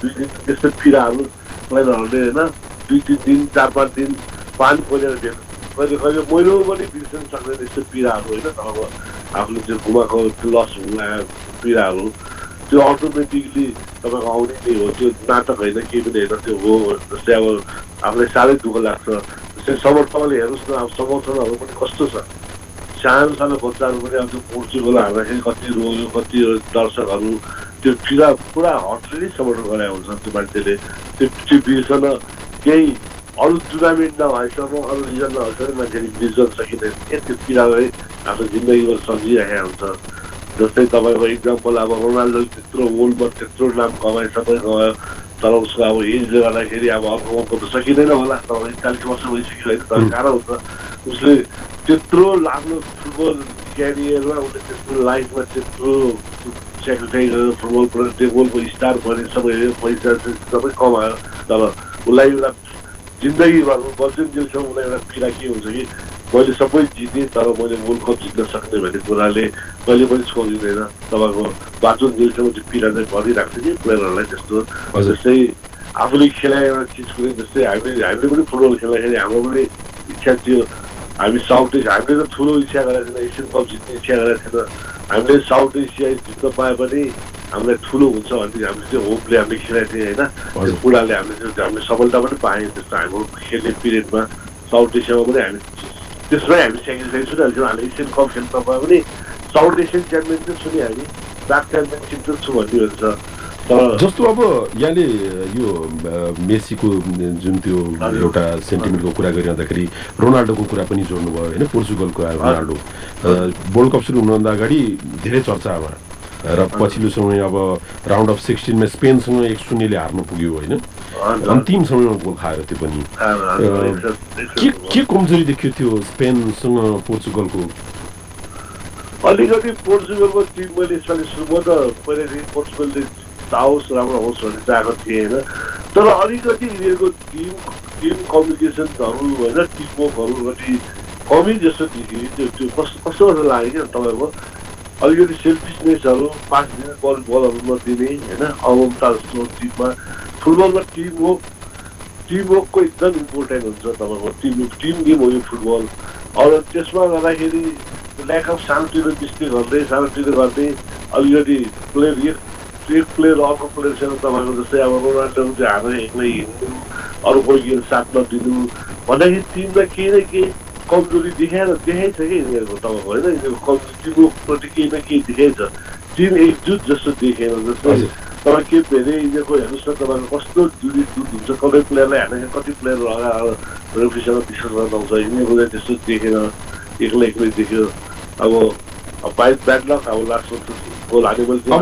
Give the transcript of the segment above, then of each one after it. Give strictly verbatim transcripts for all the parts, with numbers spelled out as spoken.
दुई दिन त्यस्तो पीडाहरू प्लेयरहरूले होइन दुई तिन दिन चार पाँच दिन पानी खोलेर भेट कहिले कहिले मैलो पनि बिर्सन सक्दैन यस्तो पीडाहरू होइन अब आफूले त्यो गुमाएको लस हुन पीडाहरू त्यो अटोमेटिकली तपाईँको आउने नै हो त्यो नाटक होइन केही पनि होइन त्यो हो जस्तै अब आफूलाई साह्रै दुःख लाग्छ जस्तै समर्थकले हेर्नुहोस् न अब समर्थनहरू पनि कस्तो छ सानो सानो बच्चाहरू पनि अब त्यो पोर्चुगल हाल्दाखेरि कति रोयो कति दर्शकहरू त्यो पीडा पुरा हटली समर्थन गराएको हुन्छ त्यो मान्छेले त्यो त्यो बिर्सन केही अरू टुर्नामेन्ट नभएसम्म अरू रिजन नभएसम्म मान्छेले बिर्सन सकिँदैन त्यो पीडालाई आफ्नो जिन्दगीमा सम्झिरहेको हुन्छ जस्तै तपाईँको इक्जाम्पल अब रोनाल्डोले त्यत्रो वर्ल्डमा त्यत्रो नाम कमाए सबै कमायो तर उसको अब एजले गर्दाखेरि अब अर्को मौका त सकिँदैन होला तर एकचालिस वर्ष भइसक्यो होइन तर गाह्रो हुन्छ उसले त्यत्रो आफ्नो फुटबल क्यारियरमा उसले त्यत्रो लाइफमा त्यत्रो सेक्रिफाइस गरेर फुटबल टेबलको स्टार बने सबै पैसा सबै कमायो तर उसलाई एउटा जिन्दगीभर बल्छिन जेलसम्म उसलाई एउटा पीडा के हुन्छ कि मैले सबै जितेँ तर मैले वर्ल्ड कप जित्न सक्ने भन्ने कुराले कहिले पनि छोडिँदैन तपाईँको बाँचुन जेलसम्म त्यो पीडा चाहिँ भरिरहेको छ कि प्लेयरहरूलाई त्यस्तो जस्तै आफूले खेलाए एउटा चिज कुनै जस्तै हामीले हामीले पनि फुटबल खेल्दाखेरि हाम्रो पनि इच्छा थियो हामी साउथ एसिया हामीले त ठुलो इच्छा गरेको थिएन एसियन कप जित्ने इच्छा गरेको थिएन हामीले साउथ एसिया जित्न पाए पनि हामीलाई ठुलो हुन्छ भन्ने हामीले चाहिँ होपले हामीले खेलाएको थियौँ होइन त्यो कुराले हामीले चाहिँ हामीले सफलता पनि पायौँ त्यस्तो हाम्रो खेल्ने पिरियडमा साउथ एसियामा पनि हामी त्यसमै हामी सेक्रिफाइस पनि हाल्छौँ हामीले एसियन कप खेल्न पाए पनि साउथ एसियन च्याम्पियन चाहिँ छु नि हामी ब्याक च्याम्पियनसिप चाहिँ छु भन्ने हुन्छ जस्तो अब यहाँले यो मेसीको जुन त्यो एउटा सेन्टिमेन्टको कुरा गरिरहँदाखेरि रोनाल्डोको कुरा पनि जोड्नुभयो होइन पोर्चुगलको रोनाल्डो वर्ल्ड कप सुरु हुनुभन्दा अगाडि धेरै चर्चामा र पछिल्लो समय अब राउन्ड अफ सिक्सटिनमा स्पेनसँग एक शून्यले हार्नु पुग्यो होइन अन्तिम समयमा गोल खायो त्यो पनि के के कमजोरी देखियो त्यो स्पेनसँग पोर्चुगलको अलिकति पोर्चुगलको टिम मैले यसपालि सुरु त पहिलादेखि पोर्चुगलले आओस् राम्रो होस् भन्ने चाहेको थिएँ होइन तर अलिकति यिनीहरूको टिम टिम कम्युनिकेसनहरू होइन टिमवर्कहरू कति कमी जस्तो देखियो त्यो त्यो कस्तो कस्तो कस्तो लाग्यो क्या तपाईँहरूको अलिकति सेल्फिसनेसहरू पास दिने बल बलहरू नदिने होइन अवमता जस्तो टिममा फुटबलमा टिमवर्क टिमवर्कको एकदम इम्पोर्टेन्ट हुन्छ तपाईँको टिम टिम गेम हो यो फुटबल अरू त्यसमा गर्दाखेरि ल्याक अफ सानोतिनो मिस्टेक गर्दै सानोतिनो गर्दै अलिकति प्लेयर एक एक प्लेयर अर्को प्लेयरसँग तपाईँको जस्तै अब रोनाल्डो चाहिँ हारेर एक्लै हिँड्नु अरू कोही गेम साथ नदिनु भन्दाखेरि टिमलाई केही न केही कमजोरी देखाएर देखाइ छ कि यिनीहरूको तपाईँको होइन यिनीहरूको टिमप्रति केही न केही देखाइ छ टिम एकजुट जस्तो देखेन जस्तै तपाईँ के धेरै यिनीहरूको हेर्नुहोस् न तपाईँको कस्तो जुडी जुट हुन्छ कति प्लेयरलाई हाल्दाखेरि कति प्लेयर अगाडि रेफ्रीसँग डिस्कस गर्न आउँछ यिनीहरूको चाहिँ त्यस्तो देखेन एक्लै एक्लै देख्यो अब बाई ब्याड लक अब लास्ट गोल हाने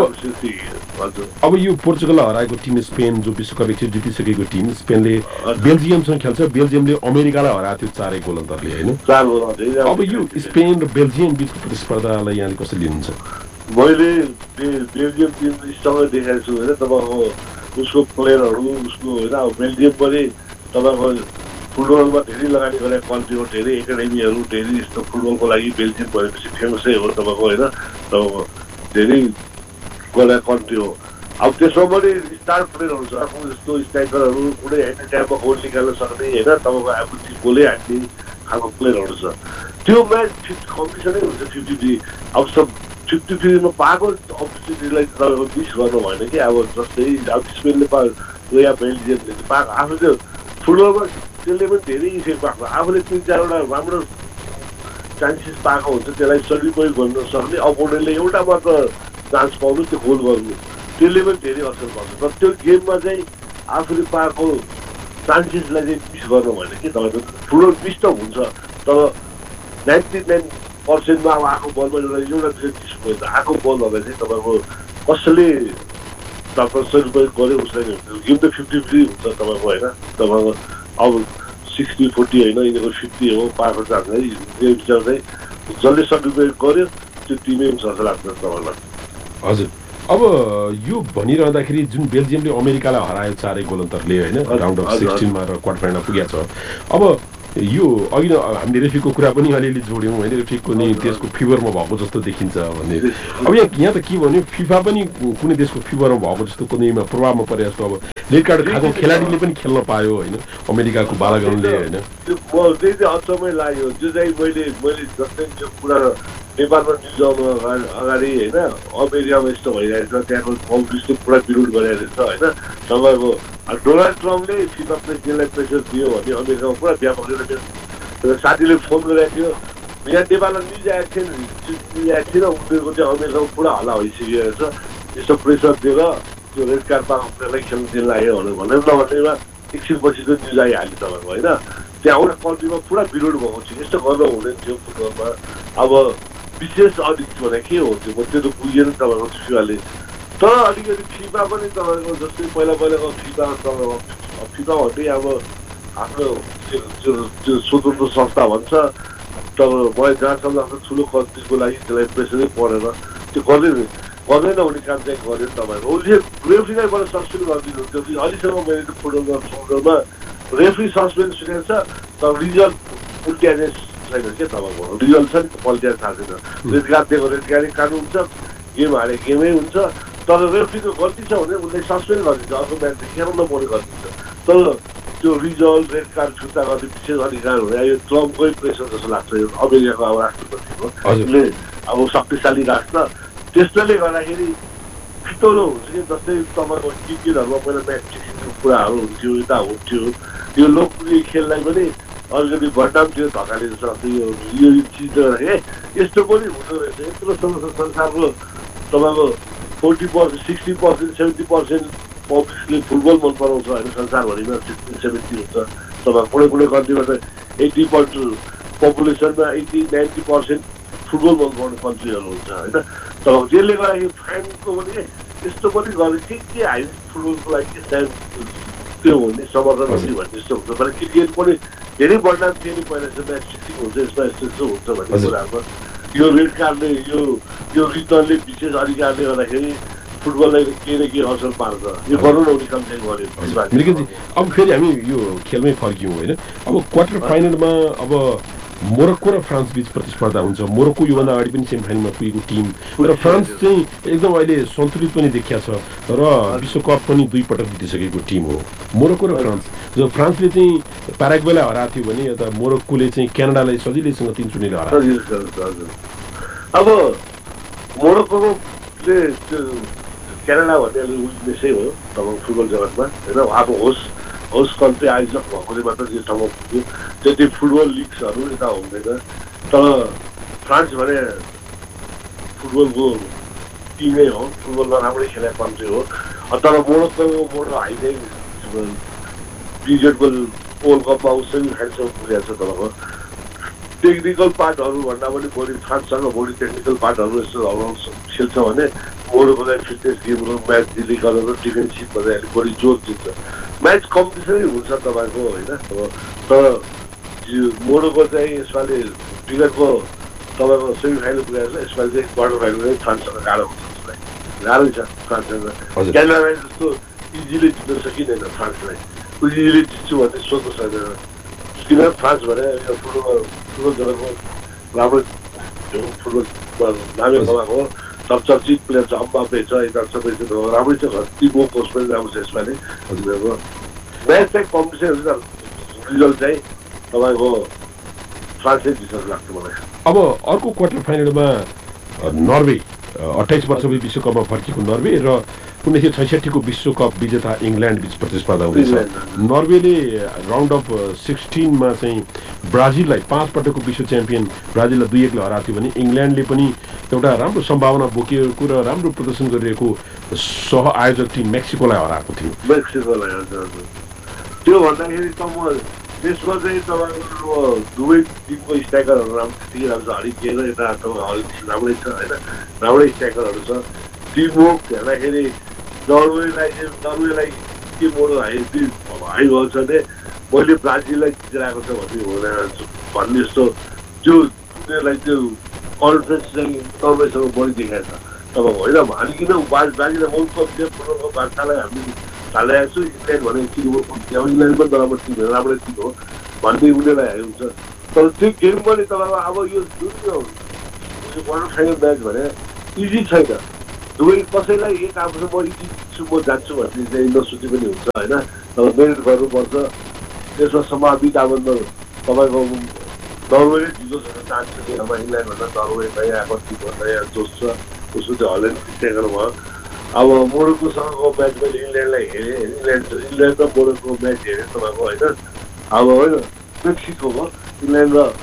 मैले अब यो पोर्चुगललाई हराएको टिम स्पेन जो विश्वकप एकचोटि जितिसकेको टिम स्पेनले बेल्जियमसँग खेल्छ बेल्जियमले अमेरिकालाई हराएको थियो चारै गोल अन्तरले होइन अब यो स्पेन र बेल्जियम बिचको प्रतिस्पर्धालाई यहाँले कसरी लिनुहुन्छ मैले बेल्जियम टिमसँग देखाएको छु होइन तपाईँको उसको प्लेयरहरू उसको होइन अब बेल्जियम पनि तपाईँको फुटबलमा धेरै लगानी गरेको कन्ट्रीको धेरै एकाडेमीहरू धेरै यस्तो फुटबलको लागि बेल्जियम भएपछि फेमसै हो तपाईँको होइन तपाईँको धेरै गएको कन्ट्री हो अब त्यसमा पनि स्टार प्लेयरहरू छ आफ्नो जस्तो स्ट्राइकरहरू कुनै होइन टाइममा गोल निकाल्न सक्ने होइन तपाईँको आफ्नो गोलै हान्ने खालको प्लेयरहरू छ त्यो म्याच फिफ्टी कम्पिटिसनै हुन्छ फिफ्टी फिफ्टी अब सब फिफ्टी फिफ्टीमा पाएको अपर्च्युनिटीलाई तपाईँको मिस गर्नु भएन कि अब जस्तै अब स्पेनले पाएको या बेल्जियमले पाएको आफू चाहिँ फुटबलमा त्यसले पनि धेरै इफेक्ट पाएको आफूले तिन चारवटा राम्रो चान्सेस पाएको हुन्छ त्यसलाई सदुपयोग गर्न सक्ने अपोनेन्टले एउटा मात्र चान्स पाउनु त्यो गोल गर्नु त्यसले पनि धेरै असर पर्छ तर त्यो गेममा चाहिँ आफूले पाएको चान्सेसलाई चाहिँ मिस गर्नु भएन कि तपाईँको फुटबल मिस त हुन्छ तर नाइन्टी नाइन पर्सेन्टमा अब आएको बलमा एउटा एउटा डिस्पोइन्ट आएको बलहरूलाई चाहिँ तपाईँको कसैले तपाईँको सदुपयोग गर्यो उसलाई गेम त फिफ्टी फिफ्टी हुन्छ तपाईँको होइन तपाईँको अब सिक्सटी फोर्टी होइन यिनीहरूको फिफ्टी हो पाएको चान्स है त्यो विचार चाहिँ जसले सदुपयोग गर्यो त्यो टिमै हुन्छ जस्तो लाग्छ तपाईँलाई हजुर अब यो भनिरहँदाखेरि जुन बेल्जियमले अमेरिकालाई हरायो चारै गोल अन्तरले होइन राउन्ड अफ सिक्सटिनमा र क्वार्टर फाइनल पुगेको छ अब यो अघि हामीले रेफ्रीको कुरा पनि अलिअलि जोड्यौँ होइन रेफ्रीको नि देशको फिभरमा भएको जस्तो देखिन्छ भन्ने अब यहाँ यहाँ त के भन्यो फिफा पनि कुनै देशको फिभरमा भएको जस्तो कुनैमा प्रभावमा परे जस्तो अब रेड कार्ड खाएको खेलाडीले पनि खेल्न पायो होइन अमेरिकाको बालगणले होइन म त्यही चाहिँ अचम्मै लाग्यो जो चाहिँ मैले मैले जस्तै त्यो कुरा नेपालमा न्युज आउनु अगाडि होइन अमेरिकामा यस्तो भइरहेको छ त्यहाँको कङ्ग्रेसले पुरा विरोध गरिरहेको छ होइन तपाईँको डोनाल्ड ट्रम्पले फिफा प्रेसिडेन्टलाई प्रेसर दियो भने अमेरिकामा पुरा व्यापक मेरो साथीले फोन गरेको थियो यहाँ नेपालमा न्युज आएको थिएन न्युज आएको थिएन उनीहरूको चाहिँ अमेरिकामा पुरा हल्ला भइसकेको छ यस्तो प्रेसर दिएर त्यो रेड कार्ड पाएको प्लेयरलाई खेल्न दिन लाग्यो भनेर नभनेमा एकछिनपछि त न्युज आइहाल्यो तपाईँको होइन त्यहाँ एउटा कन्ट्रीमा पुरा विरोध भएको थियो यस्तो गर्न हुँदैन थियो फुटबलमा अब विशेष अलिक भने के हो त्यो म त्यो त बुझेन तपाईँको फिफाले तर अलिकति फिफा पनि तपाईँको जस्तै पहिला पहिलाको फिफा तपाईँको फिफा भन्दै अब आफ्नो त्यो स्वतन्त्र संस्था भन्छ तर मलाई जहाँसम्म आफ्नो ठुलो कन्ट्रीको लागि त्यसलाई प्रेसरै परेन त्यो गर्दैन गर्दैन हुने काम चाहिँ गर्यो तपाईँको उसले रेफ्रीलाई मलाई सस्पेन्ड गरिदिनुहुन्छ अहिलेसम्म मैले त्यो फुटबल फुटबलमा रेफ्री सस्पेन्ड सुनेको छ तर रिजल्ट उल्ट्याउने छैन क्या तपाईँको रिजल्ट छ नि पल्ट्याएर थाहा छैन रेड कार्ड दिएको रेड कार्ड कानुन हुन्छ गेम हारे गेमै हुन्छ तर रेफ्रीको गल्ती छ भने उसले सस्पेन्ड गरिदिन्छ अर्को म्याचले खेल्न नपर्ने गरिदिन्छ तर त्यो रिजल्ट रेड कार्ड छुट्टा गर्ने विशेष अधिकार हुने यो ट्रम्पकै प्रेसर जस्तो लाग्छ यो अमेरिकाको अब राष्ट्रपतिको उसले अब शक्तिशाली राष्ट्र त्यस्तोले गर्दाखेरि फितौलो हुन्छ कि जस्तै तपाईँको क्रिकेटहरूमा पहिला म्याच फिक्सिङको कुराहरू हुन्थ्यो यता हुन्थ्यो यो लोकप्रिय खेललाई पनि अलिकति बदनाम थियो धकाले जस्तो यो यो चिज ए यस्तो पनि हुँदो रहेछ यत्रो संसारको तपाईँको forty percent sixty percent seventy percent पब्लिकले football मन पराउँछ होइन संसारभरिमा सिक्सटी सेभेन्टी हुन्छ तपाईँ कुनै कुनै कन्ट्रीमा त eighty percent पपुलेसनमा eighty ninety percent football मन पराउने कन्ट्रीहरू हुन्छ होइन तपाईँ त्यसले गर्दाखेरि फ्यानको पनि यस्तो पनि गर्ने के के हाइ फुटबलको लागि के फ्यान त्यो हुने समर्थन हुने भन्ने जस्तो हुन्छ तर क्रिकेट पनि धेरै बदनाम थियो नि पहिला चाहिँ म्याच फिक्सिङ हुन्छ यसमा यस्तो यस्तो हुन्छ भन्ने कुरामा यो रेड कार्डले यो यो रिटर्नले विशेष अधिकारले गर्दाखेरि फुटबललाई केही न केही असर पार्छ यो गर्नु नहुने काम चाहिँ गर्यो अब फेरि हामी यो खेलमै फर्क्यौँ होइन अब क्वार्टर फाइनलमा अब मोरक्को र फ्रान्स बीच प्रतिस्पर्धा हुन्छ मोरक्को योभन्दा अगाडि पनि सेमी फाइनलमा पुगेको टिम र फ्रान्स चाहिँ एकदम अहिले सन्तुलित पनि देखिया छ र विश्वकप पनि दुई पटक जितिसकेको टिम हो मोरक्को र फ्रान्स जो फ्रान्सले चाहिँ प्याराग्वेलाई हराएको थियो भने यता मोरक्कोले चाहिँ क्यानाडालाई सजिलैसँग तिन शून्यले हरायो अब मोरक्कोले क्यानाडा भन्ने अलिक विकनेसै हो तपाईँको फुटबल जगतमा होइन अब होस् होस् कन्ट्री आयोजक भएकोले मात्र यो ठाउँमा पुग्यो त्यति फुटबल लिग्सहरू यता हुँदैन तर फ्रान्स भने फुटबलको टिमै हो फुटबलमा राम्रै खेलेको कन्ट्री हो तर मोरक्को मोरो हाई चाहिँ क्रिकेटको वर्ल्ड कपमा ऊ सेमी फाइनलसम्म पुगेको छ तपाईँको टेक्निकल पार्टहरू भन्दा पनि बढी फ्रान्ससँग बढी टेक्निकल पार्टहरू यस्तो खेल्छ भने मोरक्कोलाई फिटनेस गेमहरू म्याच डिले गरेर डिफेन्सिभ भन्दा अलिक बढी जोर दिन्छ म्याच कम्पिटिसनै हुन्छ तपाईँको होइन तर मोरक्को चाहिँ यसपालि क्रिकेटको तपाईँको सेमी फाइनल पुगेको छ यसपालि चाहिँ क्वार्टर फाइनल चाहिँ फ्रान्ससँग गाह्रो हुन्छ उसलाई गाह्रै छ फ्रान्ससँग क्यानाडालाई जस्तो इजिली जित्न सकिँदैन फ्रान्सलाई इजिली जित्छु भन्ने सोच्नु सक्दैन किन फ्रान्स भने यो फुटबल फुटबल जगतको राम्रो फुटबल नामै कमाएको चर्चित प्लेयर छ अम्बापे छ यता सबै राम्रै छ टिमको कोच पनि राम्रो छ यसपालि हजुरको म्याच चाहिँ कम्पिटिसन हुन्छ रिजल्ट चाहिँ तपाईँको फ्रान्सले जित्छ लाग्छ मलाई अब अर्को क्वार्टर फाइनलमा नर्वे अट्ठाइस वर्षपछि विश्वकपमा फर्किएको नर्वे र उन्नाइस सय छैसठीको विश्वकप विजेता इङ्ल्यान्ड बीच प्रतिस्पर्धा हुँदैछ नर्वेले राउन्ड अफ सिक्सटिनमा चाहिँ ब्राजिललाई पाँच पटकको विश्व च्याम्पियन ब्राजिललाई दुई एकले हराएको थियो भने इङ्ल्यान्डले पनि एउटा राम्रो सम्भावना बोकेको र राम्रो प्रदर्शन गरिरहेको सह आयोजक टिम मेक्सिकोलाई हराएको थियो मेक्सिकोलाई त्यो भन्दाखेरि त म त्यसमा चाहिँ तपाईँको दुवै टिमको स्ट्राइकरहरू राम्रो ठिकै राम्रो छ हरिकेन यता तपाईँ राम्रै छ होइन राम्रै स्ट्राइकरहरू छ टिम वर्क हेर्दाखेरि नर्वेलाई नर्वेलाई के मोडो हाई हाई भएको छ भने मैले ब्राजिललाई जितिरहेको छ भन्ने भन्ने जस्तो त्यो उनीहरूलाई त्यो कन्फिडेन्स चाहिँ नर्वेसँग बढी देखाएको छ तपाईँको होइन हालिकन ब्राजिललाई वर्ल्ड कप चाहिँ फुटबलको बादशाहलाई हामी हालिरहेको छु इङ्ल्यान्ड भने टिम इङ्ल्यान्ड पनि राम्रो टिम हो राम्रै टिम हो भन्ने उनीहरूलाई हाई हुन्छ तर त्यो गेम पनि तपाईँको अब यो जुन यो क्वार्टर फाइनल म्याच भने इजी छैन दुवै कसैलाई एक आफू म इच्छुक छु म जान्छु भन्ने चाहिँ नसोचे पनि हुन्छ होइन तर मेरिट गर्नुपर्छ त्यसमा सम्भावित अब तपाईँको नर्वेले जितो चाहन्छ कि अब इङ्ल्यान्डभन्दा नर्वे नयाँ आकर्षित नयाँ जोस छ उसको चाहिँ हल्यान्ड सेकेन्ड भयो अब मोरोक्कोसँगको म्याच मैले इङ्ल्यान्डलाई हेरेँ इङ्ल्यान्ड इङ्ल्यान्ड र मोरोक्को म्याच हेरेँ तपाईँको होइन अब होइन मेक्सिकोको इङ्ल्यान्ड र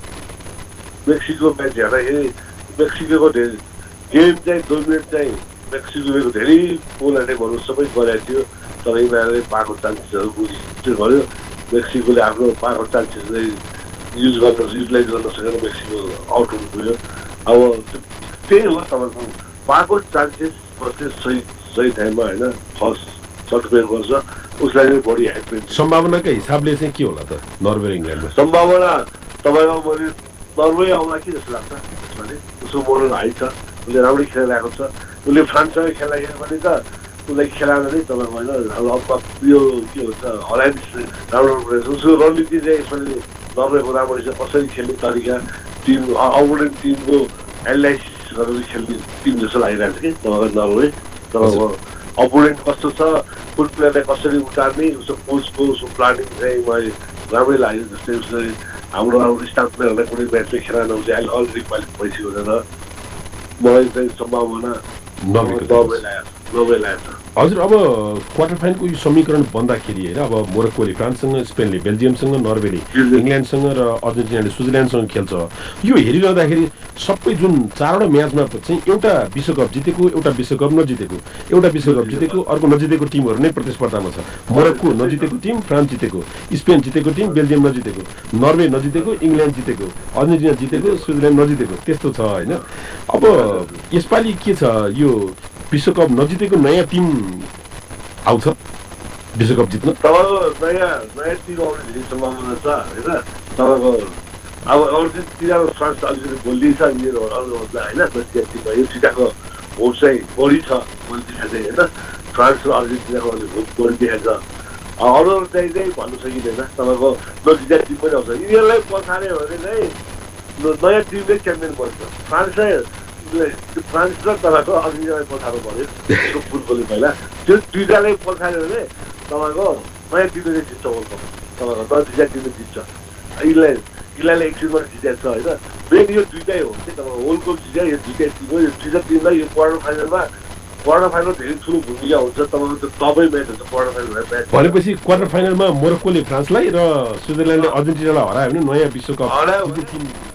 मेक्सिको म्याच हेर्दाखेरि मेक्सिकोको धेरै गेम चाहिँ डोमिनेट चाहिँ मेक्सिकोको धेरै गोलहरूले भनौँ सबै गरेको थियो तर इङ्ल्यान्डले पाएको चान्सेसहरू बुझ्यो गर्यो मेक्सिकोले आफ्नो पाएको चान्सेसलाई युज गर्न युटिलाइज गर्न सकेर मेक्सिको आउट हुनु पुग्यो अब त्यही हो तपाईँको पाएको चान्सेस बस्ने सही सही टाइममा होइन फर्स्ट सटपेयर गर्छ उसलाई नै बढी हाइट सम्भावनाकै हिसाबले चाहिँ के होला त नर्वे र इङ्ल्यान्डमा सम्भावना तपाईँको मैले नर्वे आउँला कि जस्तो लाग्छ त्यसमा उसको मोरल हाई छ उसले राम्रै खेलिरहेको छ उसले फ्रान्ससँगै खेल्दाखेरि पनि त उसलाई खेलाएर नै तपाईँको होइन अब यो के भन्छ हल्यान्ड राम्रो रहेछ उसको रणनीति चाहिँ यसपालि नर्वेको राम्ररी छ कसरी खेल्ने तरिका टिम अपोनेन्ट टिमको एनालाइसिस गरेर खेल्ने टिम जस्तो लागिरहेको छ कि तपाईँको नर्वे तपाईँको अपोनेन्ट कस्तो छ कुन प्लेयरलाई कसरी उतार्ने उसको कोचको उसको प्लानिङ चाहिँ मलाई राम्रै लाग्यो जस्तै उसले हाम्रो अब स्टाफ प्लेयरहरूलाई कुनै म्याचले खेला नहुन्छ अहिले अलरेडी क्वालिफाई भइसक्यो भनेर मलाई चाहिँ सम्भावना नर्वे लाग्यो नर्वे लाग्छ हजुर अब क्वार्टर फाइनलको यो समीकरण बन्दाखेरि होइन अब मोरोक्कोले फ्रान्ससँग स्पेनले बेल्जियमसँग नर्वेले इङ्ल्यान्डसँग र अर्जेन्टिनाले स्विजरल्यान्डसँग खेल्छ यो हेरिरहँदाखेरि सबै जुन चारवटा म्याचमा चाहिँ एउटा विश्वकप जितेको एउटा विश्वकप नजितेको एउटा विश्वकप जितेको अर्को नजितेको टिमहरू नै प्रतिस्पर्धामा छ मोरोक्को नजितेको टिम फ्रान्स जितेको स्पेन जितेको टिम बेल्जियम नजितेको नर्वे नजितेको इङ्ल्यान्ड जितेको अर्जेन्टिना जितेको स्विजरल्यान्ड नजितेको त्यस्तो छ होइन अब यसपालि के छ यो विश्वकप नजितेको नयाँ टिम आउँछ विश्वकप जित्न तपाईँको नयाँ नयाँ टिम आउने धेरै सम्भावना छ होइन तपाईँको अब अर्जेन्टिनाको फ्रान्स अलिकति बोल्दै छ यो अरूभन्दा होइन नजिक टिममा यो छिटाको भोट चाहिँ बढी छ मैले देखाएको चाहिँ होइन फ्रान्स र अर्जेन्टिनाको अलिक भोट बढी देखाएको छ अरू चाहिँ चाहिँ भन्नु सकिँदैन तपाईँको नजिक टिम पनि आउँछ यिनीहरूलाई पछाड्यो भने चाहिँ नयाँ टिमले च्याम्पियन बन्छ फ्रान्स चाहिँ फ्रान्स र तपाईँको अर्जेन्टिनालाई पछाड्नु पऱ्यो फुटबलले पहिला त्यो दुईवटालाई पछाड्यो भने तपाईँको नयाँ टिमले चाहिँ जित्छ वर्ल्ड कप तपाईँको नजिक टिमले जित्छ इङ्ल्यान्ड इङ्ल्यान्डले एक टिमबाट जितेको छ होइन मेन यो दुइटै हो कि तपाईँको वर्ल्ड कप जित्यो यो दुइटै टिम हो यो दुइटा टिमलाई यो क्वार्टर फाइनलमा क्वार्टर फाइनल धेरै ठुलो भूमिका हुन्छ तपाईँको त्यो दबै म्याच हुन्छ क्वार्टर फाइनल म्याच भनेपछि क्वार्टर फाइनलमा मोरोक्कोले फ्रान्सलाई र स्विजरल्यान्डले अर्जेन्टिनालाई हरायो भने नयाँ विश्वकप हरायो